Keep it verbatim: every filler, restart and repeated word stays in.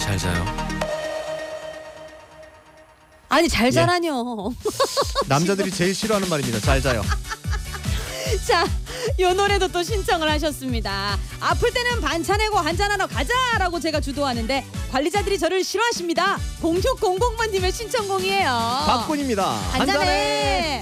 잘 자요. 아니 잘 예. 자라뇨. 남자들이 제일 싫어하는 말입니다. 잘 자요. 자, 요 노래도 또 신청을 하셨습니다. 아플 때는 반찬 해고 한잔하러 가자라고 제가 주도하는데 관리자들이 저를 싫어하십니다. 공육공공번님의 신청곡이에요. 박군입니다. 한잔해.